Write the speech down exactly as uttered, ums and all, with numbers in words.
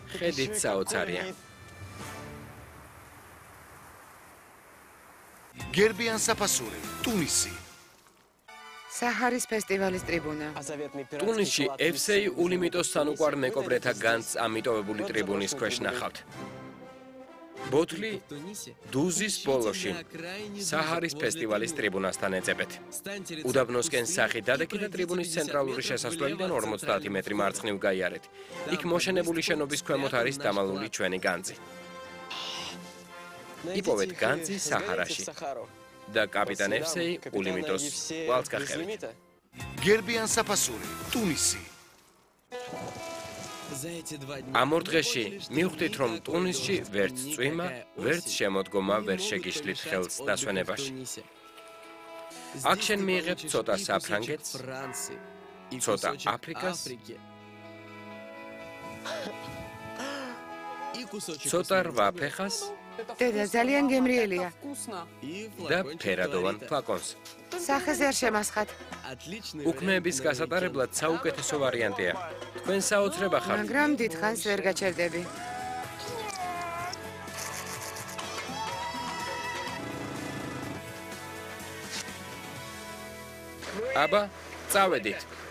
ხედით საოცარია. გერბიან საფასური, ტუნისი. საჰარის ფესტივალის ტრიბუნა. ტუნისში ევსეი ულიმიტოსთან უყვარ მეკობრეთა განძს ამიტოვებული ტრიბუნის ქვეშ ნახავთ. ბოთლი დუზის ბოლოში საჰარის ფესტივალის ტრიბუნასთან ეძებეთ. უდაბნოსკენ სახით დადექით და ტრიბუნის ცენტრალური შესასვლელიდან ორმოცდაათი მეტრი მარცხნივ გაიარეთ. იქ მოშენებული შენობის ქვემოთ არის დამალული ჩვენი განძი. იპოვეთ განძი საჰარაში და კაპიტან ევსეი ულიმიტოს ვალს გახევით. გერბიან საფასური, ტუნისი. ამ ორ დღეში მივხვდით, რომ ტუნისში ვერც წვიმა, ვერც შემოდგომა ვერ შეგიშლით ხელს დასვენებაში. აქ შენ მიიღებ ცოტა საფრანგეთს, ცოტა აფრიკას, ცოტა რვაფეხას დედა ძალიან გემრიელია. და ფერადოვან ფლაკონს. სახეზე არ შემასხათ. უქმეების გასატარებლად საუკეთესო ვარიანტია. თქვენ საოცრება ხართ. მაგრამ დიდხანს ვერ გაჩერდები. აბა, წავედით.